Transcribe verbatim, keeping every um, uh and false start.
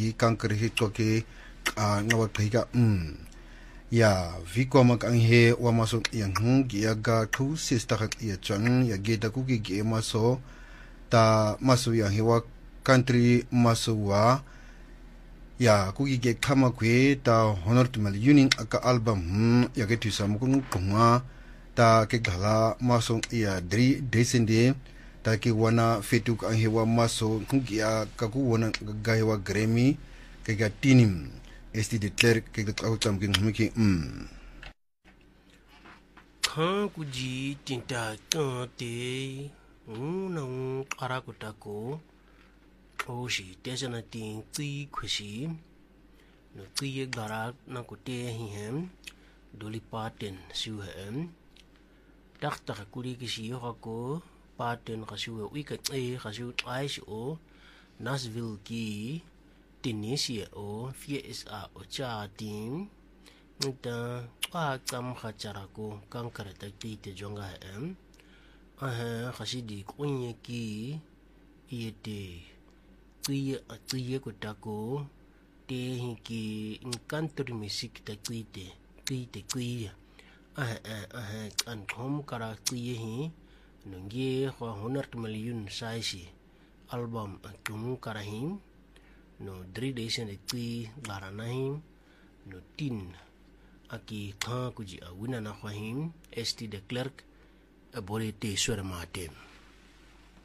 ki kanker hi toke a ngawa kliga mm ya vikwa mak ang he wa maso yang hung gi aga thu sista khak ya chang ya ge da ku gi ge maso ta maso ya he wa country maso wa ya ku gi ge khama kwe ta honor to mal union aka album hmm ya ge tu sam ku kunga ta ke gala maso ya dri desende ta ke wana fetuk ang he wa maso kungi ya ka ku wana ga he wa grammy ke ga tinim esti de clerk ke ga autam king miki mm khan ku ji tinta tante unang ara ko tako o shi tesana ting ti khushi no ti gara na ko te hi hem doli paten su hem tak tak ku ri ki shi ko paten ka su wi ka e ka su ai o Nashville ki Tunisia o F S A o cha tim nta pa kam khachara ko kankara ta ti te jonga em aha khashidi kunye ki yete tiye tiye ko tako te hi ki country music ta ti ti te ti aha aha an thom kara ti hi nungi ho honor million saisi album tum karahim no three days and three garanahim no tin aki kha kuji awina na khahim st de clerk abore te swar matem